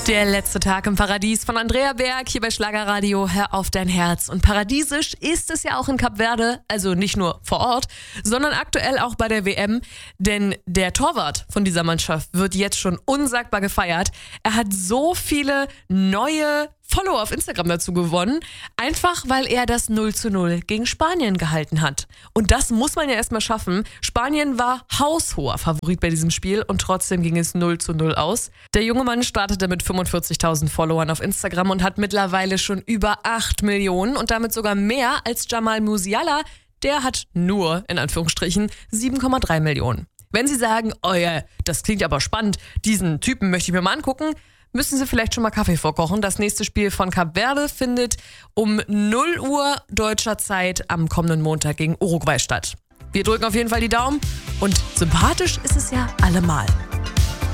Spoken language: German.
Der letzte Tag im Paradies von Andrea Berg hier bei Schlagerradio. Hör auf dein Herz. Und paradiesisch ist es ja auch in Kap Verde, also nicht nur vor Ort, sondern aktuell auch bei der WM. Denn der Torwart von dieser Mannschaft wird jetzt schon unsagbar gefeiert. Er hat so viele neue Follower auf Instagram dazu gewonnen, einfach weil er das 0:0 gegen Spanien gehalten hat. Und das muss man ja erstmal schaffen. Spanien war haushoher Favorit bei diesem Spiel und trotzdem ging es 0:0 aus. Der junge Mann startete mit 45.000 Followern auf Instagram und hat mittlerweile schon über 8 Millionen und damit sogar mehr als Jamal Musiala. Der hat nur, in Anführungsstrichen, 7,3 Millionen. Wenn Sie sagen, oh ja, das klingt aber spannend, diesen Typen möchte ich mir mal angucken, müssen Sie vielleicht schon mal Kaffee vorkochen. Das nächste Spiel von Kap Verde findet um 0 Uhr deutscher Zeit am kommenden Montag gegen Uruguay statt. Wir drücken auf jeden Fall die Daumen und sympathisch ist es ja allemal.